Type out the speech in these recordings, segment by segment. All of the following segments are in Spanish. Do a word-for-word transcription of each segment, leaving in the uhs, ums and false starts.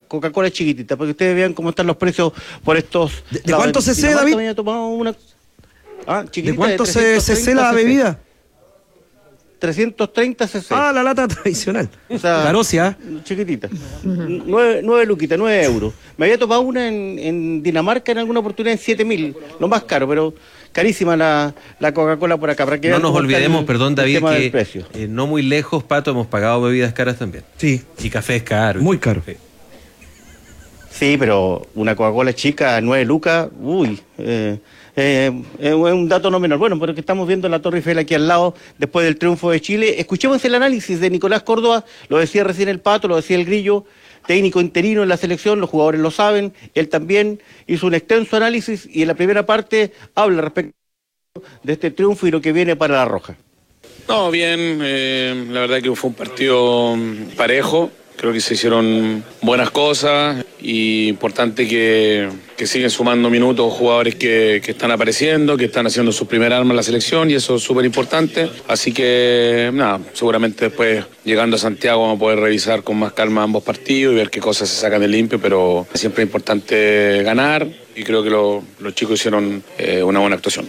Coca-Cola chiquitita, para que ustedes vean cómo están los precios por estos... ¿De, de cuánto se cede, David? Una, ah, ¿De cuánto de se cede la bebida? trescientos treinta cc. Ah, la lata tradicional. O sea, Carocia. Chiquitita. Uh-huh. nueve, nueve luquitas, nueve euros. Me había topado una en, en Dinamarca en alguna oportunidad en siete mil. Lo más caro, pero carísima la, la Coca-Cola por acá. Para que no nos olvidemos, el, perdón David, que eh, no muy lejos, Pato, hemos pagado bebidas caras también. Sí. Y café es caro. Muy caro. Sí, sí, pero una Coca-Cola chica, nueve lucas, uy... Eh, Eh, es un dato no menor. Bueno, pero que estamos viendo la Torre Eiffel aquí al lado después del triunfo de Chile. Escuchemos el análisis de Nicolás Córdoba, lo decía recién el Pato, lo decía el Grillo, técnico interino en la selección, los jugadores lo saben, él también hizo un extenso análisis y en la primera parte habla respecto de este triunfo y lo que viene para la Roja. No, bien, eh, la verdad que fue un partido parejo. Creo que se hicieron buenas cosas y importante que, que siguen sumando minutos jugadores que, que están apareciendo, que están haciendo su primer arma en la selección y eso es súper importante. Así que, nada, seguramente después llegando a Santiago vamos a poder revisar con más calma ambos partidos y ver qué cosas se sacan de limpio, pero siempre es importante ganar y creo que lo, los chicos hicieron eh, una buena actuación.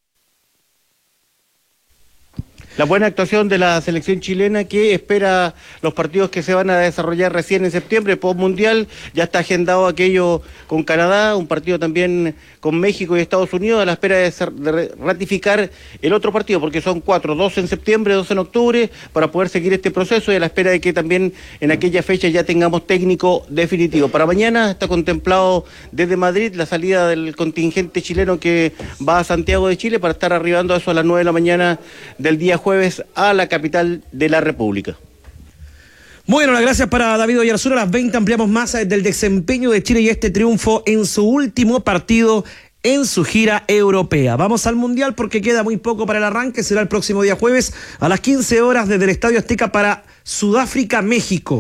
La buena actuación de la selección chilena que espera los partidos que se van a desarrollar recién en septiembre, post-mundial. Ya está agendado aquello con Canadá, un partido también con México y Estados Unidos, a la espera de, ser, de ratificar el otro partido, porque son cuatro, dos en septiembre, dos en octubre, para poder seguir este proceso y a la espera de que también en aquella fecha ya tengamos técnico definitivo. Para mañana está contemplado desde Madrid la salida del contingente chileno que va a Santiago de Chile para estar arribando a eso a las nueve de la mañana del día jueves a la capital de la República. Bueno, las gracias para David Oyarzún. A las veinte ampliamos más del desempeño de Chile y este triunfo en su último partido en su gira europea. Vamos al Mundial porque queda muy poco para el arranque. Será el próximo día jueves a las quince horas desde el Estadio Azteca para Sudáfrica, México.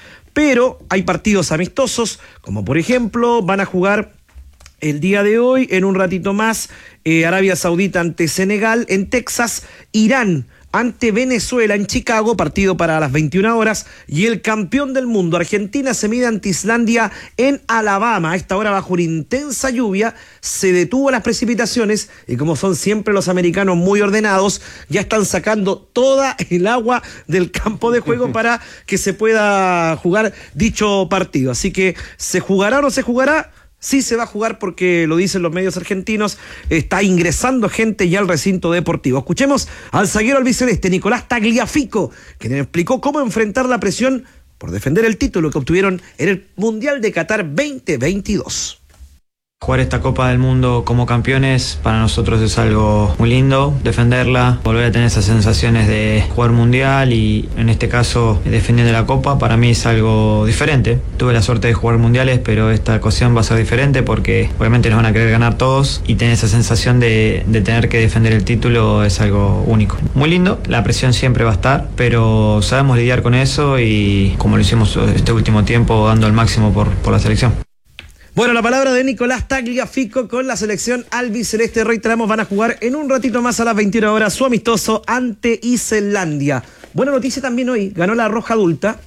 Pero hay partidos amistosos, como por ejemplo van a jugar el día de hoy, en un ratito más, eh, Arabia Saudita ante Senegal, en Texas, Irán ante Venezuela en Chicago, partido para las veintiuna horas, y el campeón del mundo, Argentina, se mide ante Islandia en Alabama. A esta hora, bajo una intensa lluvia, se detuvo las precipitaciones, y como son siempre los americanos muy ordenados, ya están sacando toda el agua del campo de juego para que se pueda jugar dicho partido. Así que, ¿se jugará o no se jugará? Sí se va a jugar porque lo dicen los medios argentinos, está ingresando gente ya al recinto deportivo. Escuchemos al zaguero albiceleste, Nicolás Tagliafico, quien explicó cómo enfrentar la presión por defender el título que obtuvieron en el Mundial de Qatar veinte veintidós. Jugar esta Copa del Mundo como campeones para nosotros es algo muy lindo, defenderla, volver a tener esas sensaciones de jugar mundial y en este caso defendiendo la Copa para mí es algo diferente. Tuve la suerte de jugar mundiales, pero esta ocasión va a ser diferente porque obviamente nos van a querer ganar todos y tener esa sensación de, de tener que defender el título es algo único. Muy lindo, la presión siempre va a estar, pero sabemos lidiar con eso y como lo hicimos este último tiempo dando el máximo por, por la selección. Bueno, la palabra de Nicolás Tagliafico con la selección albiceleste. Reiteramos, van a jugar en un ratito más a las veintiuna horas su amistoso ante Islandia. Buena noticia también hoy, ganó la Roja Adulta.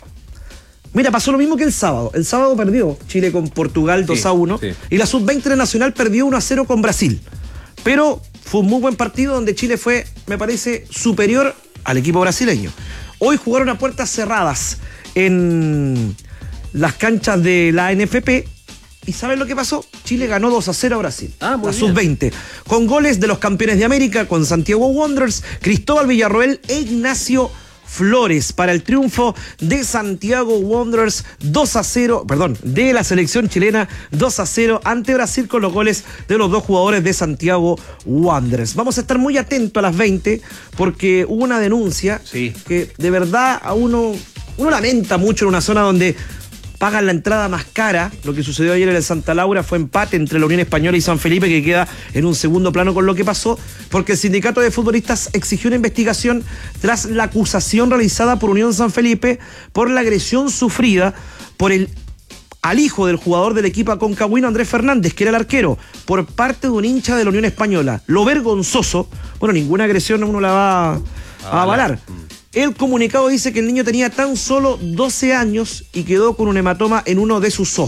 Mira, pasó lo mismo que el sábado. El sábado perdió Chile con Portugal dos a uno, sí, sí. Y la sub veinte nacional perdió uno a cero con Brasil. Pero fue un muy buen partido donde Chile fue, me parece, superior al equipo brasileño. Hoy jugaron a puertas cerradas en las canchas de la N F P. ¿Y saben lo que pasó? Chile ganó dos a cero a Brasil, ah, la sub veinte, con goles de los campeones de América, con Santiago Wanderers, Cristóbal Villarroel e Ignacio Flores, para el triunfo de Santiago Wanderers dos a cero, perdón, de la selección chilena dos a cero ante Brasil con los goles de los dos jugadores de Santiago Wanderers. Vamos a estar muy atentos a las veinte porque hubo una denuncia, sí, que de verdad a uno, uno lamenta mucho en una zona donde pagan la entrada más cara. Lo que sucedió ayer en el Santa Laura fue empate entre la Unión Española y San Felipe, que queda en un segundo plano con lo que pasó, porque el sindicato de futbolistas exigió una investigación tras la acusación realizada por Unión San Felipe por la agresión sufrida por el al hijo del jugador del equipo aconcagüino, Andrés Fernández, que era el arquero, por parte de un hincha de la Unión Española. Lo vergonzoso, bueno, ninguna agresión uno la va a avalar. El comunicado dice que el niño tenía tan solo doce años y quedó con un hematoma en uno de sus ojos.